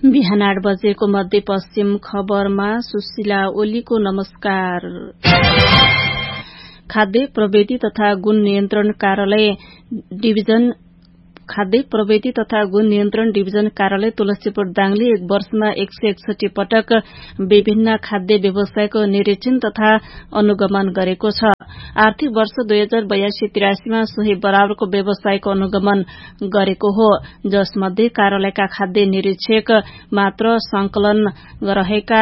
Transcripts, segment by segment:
बिहान 8 बजेको मध्यपश्चिम खबरमा सुशीला ओलीको नमस्कार। खाद्य प्रविधि तथा गुण नियन्त्रण डिभिजन कार्यालय तुलसीपुर दाङले एक वर्षमा 161 पटक विभिन्न खाद्य व्यवसायको निरीक्षण तथा अनुगमन गरेको छ। आर्थिक वर्ष 2082-83 मा सोही बराबरको व्यवसायको अनुगमन गरेको हो, जसमध्ये कार्यालयका खाद्य निरीक्षक मात्र संकलन रहेका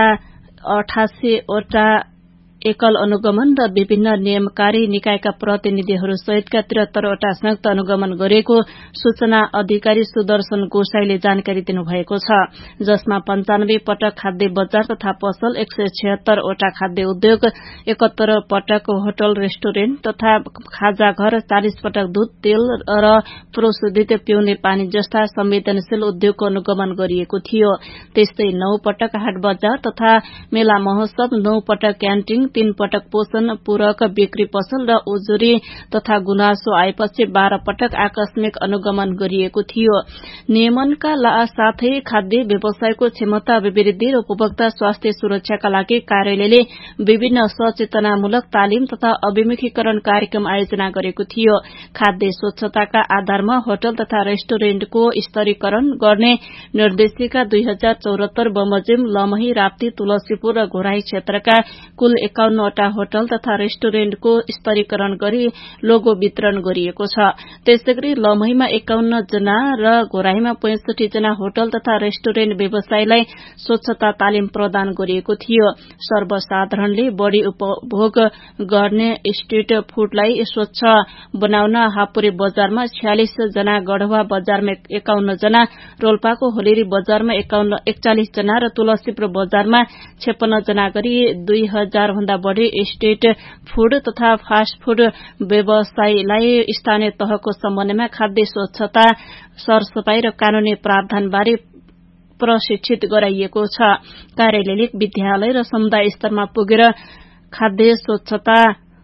88 वटा एकल अनुगमन र विभिन्न नियमकारी निकायका प्रतिनिधिहरू सहितका 73 वटा संयुक्त अनुगमन गरेको सूचना अधिकारी सुदर्शन गोसाईले जानकारी दिनुभएको छ, जसमा 95 पटक खाद्य बजार तथा पसल, 176 वटा खाद्य उद्योग, 71 पटक होटल रेस्टुरेन्ट तथा खाजा घर, 40 पटक दूध, तेल र प्रशोधित पिउने पानी जस्ता संवेदनशील उद्योगको अनुगमन गरिएको थियो। त्यस्तै 9 पटक हाट बजार तथा मेला महोत्सव, 9 पटक क्यान्टिन, 3 पटक पोषण पूरक बिक्री पसल र उजुरी तथा गुनासो आएपछि 12 पटक आकस्मिक अनुगमन गरिएको थियो। नियमनका साथै खाद्य व्यवसायको क्षमता अभिवृद्धि र उपभोक्ता स्वास्थ्य सुरक्षाका लागि कार्यालयले विभिन्न सचेतनामूलक तालिम तथा अभिमुखीकरण कार्यक्रम आयोजना गरेको थियो। खाद्य स्वच्छताका आधारमा होटल तथा रेस्टुरेन्टको स्तरीकरण गर्ने निर्देशिका 2074 बमोजिम लमही, राप्ती, तुलसीपुर र घोराही क्षेत्रका कुल 51 वटा होटल तथा रेस्टुरेन्टको स्तरीकरण गरी लोगो वितरण गरिएको छ। त्यसैगरी लमहीमा 51 जना र घोराहीमा 65 जना होटल तथा रेस्टुरेन्ट व्यवसायीलाई स्वच्छता तालिम प्रदान गरिएको थियो। सर्वसाधारणले बढ़ी उपभोग गर्ने स्ट्रीट फूडलाई स्वच्छ बनाउन हापुरे बजारमा 46 जना, गढ़वा बजारमा 51 जना, रोल्पाको होलेरी बजारमा 41 जना र तुलसीपुर बजारमा 56 जना गरी 2000 भन्दा बढ़ी स्ट्रीट फूड तथा फास्ट फूड व्यवसायीलाई स्थानीय तहको समन्वयमा खाद्य स्वच्छता, सरसफाई र कानूनी प्रावधानबारे प्रशिक्षित गराइएको छ। कार्यालयले विद्यालय र समुदाय स्तरमा पुगेर खाद्य स्वच्छता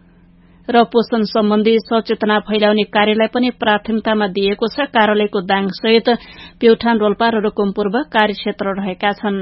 र पोषण सम्बन्धी सचेतना फैलाउने कार्यलाई पनि प्राथमिकतामा दिएको छ। कार्यालयको दाङ सहित प्युठान, रोल्पा र रुकुमपूर्व कार्यक्षेत्र रहेका छन्।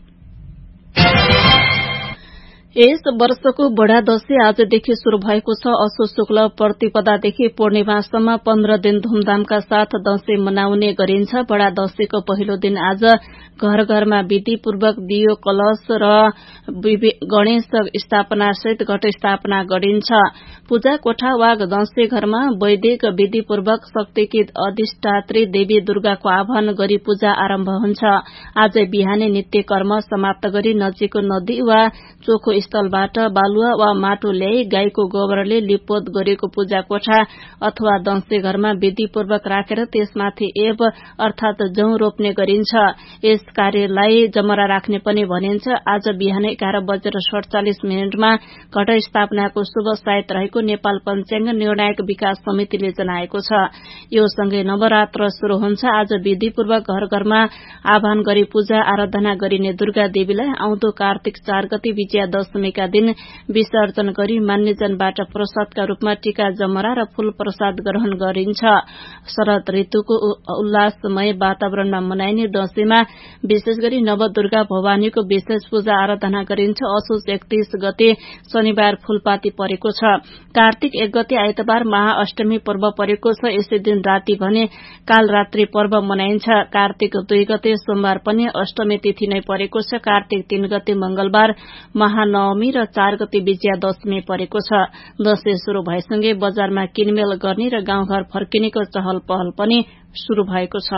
यस वर्षको बडा दशैं आजदेखि शुरू भएको छ। असोज शुक्ल प्रतिपदादेखि पूर्णिमासम्म 15 दिन धूमधामका साथ दशैं मनाउने गरिन्छ। बडा दशैंको पहिलो दिन आज घर घरमा विधिपूर्वक दियो, कलश र गणेश स्थापना सहित घट स्थापना गरिन्छ। पूजा कोठा वा दशैं घरमा वैदिक विधिपूर्वक शक्तिकी अधिष्ठात्री देवी दुर्गाको आह्वान गरी पूजा आरम्भ हुन्छ। आज बिहानै नित्य कर्म समाप्त गरी नजिकको नदी वा चोखो स्थलबाट बालुवा वा माटो ल्याई गाईको गोबरले लिपोत गरेको पूजा कोठा अथवा दशैं घरमा विधिपूर्वक राखेर त्यसमाथि एव अर्थात जौ रोप्ने गरिन्छ। यस कार्यलाई जमरा राख्ने पनि भनिन्छ। आज बिहान 11:47 मा घट स्थापनाको शुभ साइत रहेको नेपाल पञ्चाङ्ग निर्णायक विकास समितिले जनाएको छ। यो सँगै नवरात्र शुरू हुन्छ। आज विधिपूर्वक घर घरमा आह्वान गरी पूजा आराधना गरिने दुर्गा देवीलाई आउँदो कार्तिक 4 गते विजया दशमीका दिन विसर्जन गरी मान्यजनबाट प्रसादका रूपमा टीका, जमरा र फूल प्रसाद ग्रहण गरिन्छ। शरद ऋतुको उल्लासमय वातावरणमा मनाइने दशैंमा विशेष गरी नवदुर्गा भवानीको विशेष पूजा आराधना गरिन्छ। असोज 31 गते शनिबार फूलपाती परेको छ। कार्तिक 1 गते आइतबार महाअष्टमी पर्व परेको छ। यसै दिन राति भने कालरात्रि पर्व मनाइन्छ। कार्तिक 2 गते सोमबार पनि अष्टमी तिथि नै परेको छ। कार्तिक 3 गते मंगलबार महानवमी र 4 गते विजया दशमी परेको छ। दशैं शुरू भएसँगै बजारमा किनमेल गर्ने र गाउँघर फर्किनेको चहल पहल पनि शुरू भएको छ।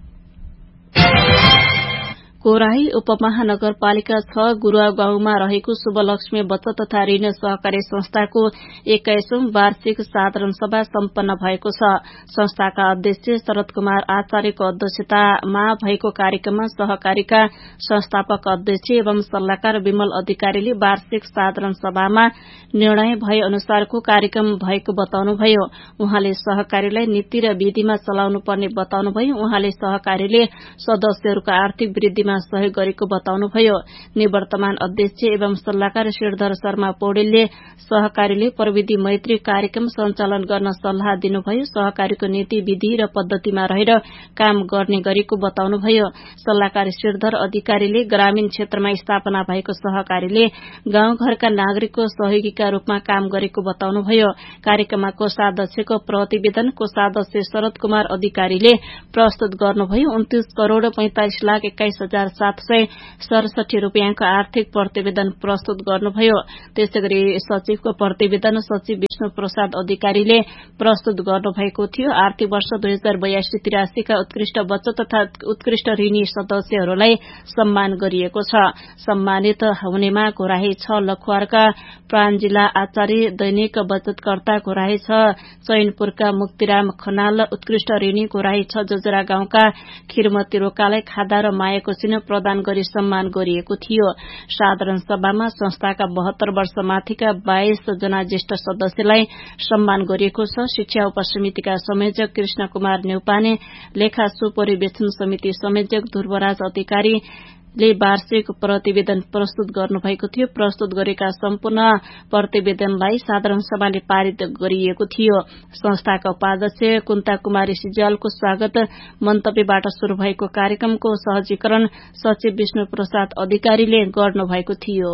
कोराही उपमहानगरपालिका 6 गुरुवा गाउँमा रहेको शुभलक्ष्मी बचत तथा ऋण सहकारी संस्थाको 21औं वार्षिक साधारण सभा सम्पन्न भएको छ। संस्थाका अध्यक्ष शरद कुमार आचार्यको अध्यक्षतामा भएको कार्यक्रममा सहकारीका संस्थापक अध्यक्ष एवं सल्लाहकार विमल अधिकारीले वार्षिक साधारण सभामा निर्णय भए अनुसारको कार्यक्रम भएको बताउनुभयो। उहाँले सहकारीलाई नीति र विधिमा चलाउनु पर्ने बताउनुभयो। उहाँले सहकारीले सदस्यहरूको आर्थिक वृद्धिमा रूपमा सहयोग गरेको बताउनुभयो। निवर्तमान अध्यक्ष एवं सल्लाहकार श्रीधर शर्मा पौडेलले सहकारीले प्रविधि मैत्री कार्यक्रम सञ्चालन गर्न सल्लाह दिनुभयो। सहकारीको नीति विधि र पद्धतिमा रहेर काम गर्ने गरेको बताउनुभयो। सल्लाहकार श्रीधर अधिकारीले ग्रामीण क्षेत्रमा स्थापना भएको सहकारीले गाउँघरका नागरिकको सहयोगीका रूपमा काम गरेको बताउनुभयो। कार्यक्रममा कोषाध्यक्षको प्रतिवेदन कोषाध्यक्ष शरद कुमार अधिकारीले प्रस्तुत गर्नुभयो। 29 करोड़ 45,21,767 रूपियाँको आर्थिक प्रतिवेदन प्रस्तुत गर्नुभयो। त्यसैगरी सचिवको प्रतिवेदन सचिव विष्णु प्रसाद अधिकारीले प्रस्तुत गर्नुभएको थियो। आर्थिक वर्ष 2082-83 का उत्कृष्ट बचत तथा उत्कृष्ट ऋणी सदस्यहरूलाई सम्मान गरिएको छ। सम्मानित हुनेमा घोराही 6 लखुवारका प्राञ्जिला आचार्य, दैनिक बचतकर्ता घोराही 6 चैनपुरका मुक्तिराम खनाल, उत्कृष्ट ऋणी घोराही 6 जजरा गाउँका खिरमती रोकालाई खादा र मायाको चिन्ह प्रदान गरी सम्मान गरिएको थियो। साधारण सभामा संस्थाका 72 वर्षमाथिका 22 जना ज्येष्ठ सदस्यलाई सम्मान गरिएको छ। शिक्षा उपसमितिका संयोजक कृष्ण कुमार न्यौपाने, लेखा सुपरिवेक्षण समिति संयोजक ध्रुवराज अधिकारीले वार्षिक प्रतिवेदन प्रस्तुत गर्नुभएको थियो। प्रस्तुत गरेका सम्पूर्ण प्रतिवेदनलाई साधारण सभाले पारित गरिएको थियो। संस्थाका उपाध्यक्ष कुन्ता कुमारी सिज्यालको स्वागत मन्तव्यबाट शुरू भएको कार्यक्रमको सहजीकरण सचिव विष्णु प्रसाद अधिकारीले गर्नुभएको थियो।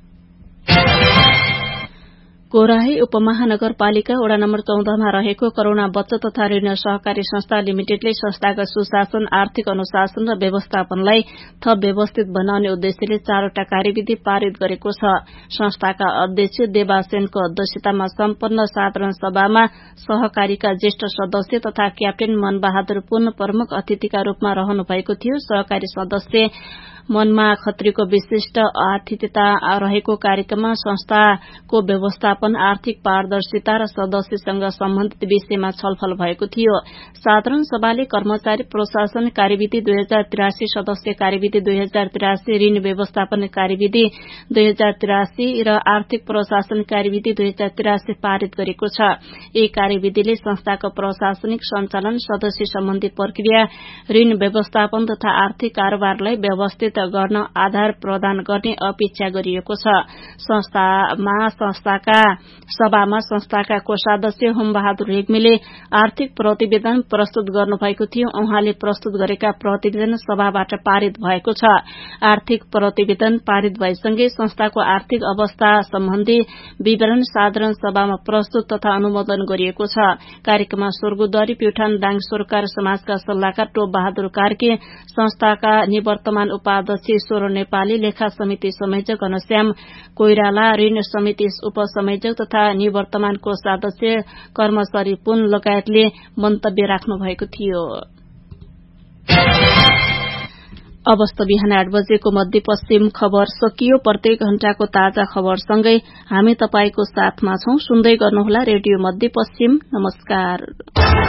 घोराही उपमहानगरपालिका वडा नम्बर 14 मा रहेको करूणा बचत तथा ऋण सहकारी संस्था लिमिटेडले संस्थाका सुशासन, आर्थिक अनुशासन र व्यवस्थापनलाई थप व्यवस्थित बनाउने उद्देश्यले 4 वटा कार्यविधि पारित गरेको छ। संस्थाका अध्यक्ष देवासेनको अध्यक्षतामा सम्पन्न साधारण सभामा सहकारीका ज्येष्ठ सदस्य तथा क्याप्टेन मनबहादुर पुन प्रमुख अतिथिका रूपमा रहनु भएको थियो। सहकारी सदस्य मनमा खत्रीको विशिष्ट आतिथ्यता रहेको कार्यक्रममा संस्थाको व्यवस्थापन, आर्थिक पारदर्शिता र सदस्यसँग सम्बन्धित विषयमा छलफल भएको थियो। साधारण सभाले कर्मचारी प्रशासन कार्यविधि 2083, सदस्य कार्यविधि 2083, ऋण व्यवस्थापन कार्यविधि 2083 र आर्थिक प्रशासन कार्यविधि 2083 पारित गरेको छ। यी कार्यविधिले संस्थाको प्रशासनिक सञ्चालन, सदस्य सम्बन्धी प्रक्रिया, ऋण व्यवस्थापन तथा आर्थिक कारोबारलाई व्यवस्थित गर्न आधार प्रदान गर्ने अपेक्षा गरिएको छ। सभामा संस्थाका कोषाध्यक्ष होमबहादुर रेग्मीले आर्थिक प्रतिवेदन प्रस्तुत गर्नुभएको थियो। उहाँले प्रस्तुत गरेका प्रतिवेदन सभाबाट पारित भएको छ। आर्थिक प्रतिवेदन पारित भएसँगै संस्थाको आर्थिक अवस्था सम्बन्धी विवरण साधारण सभामा प्रस्तुत तथा अनुमोदन गरिएको छ। कार्यक्रममा स्वर्गद्वारी प्युठान दाङ सरकार समाजका सल्लाहकार टोप बहादुर कार्के, संस्थाका निवर्तमान उपाध्यक्ष ईश्वर नेपाली, लेखा समिति संयोजक घनश्याम कोइराला, ऋण समिति उपसंयोजक तथा निवर्तमान कोषाध्यक्ष कर्मचारी पुन लगायतले मन्तव्य राख्नु भएको थियो। अवस्था बिहान 8 बजेको मध्यपश्चिम खबर सकियो। प्रत्येक घण्टाको ताजा खबरसँगै हामी तपाईको साथमा छौं। सुन्दै गर्नुहोला रेडियो मध्यपश्चिम। नमस्कार।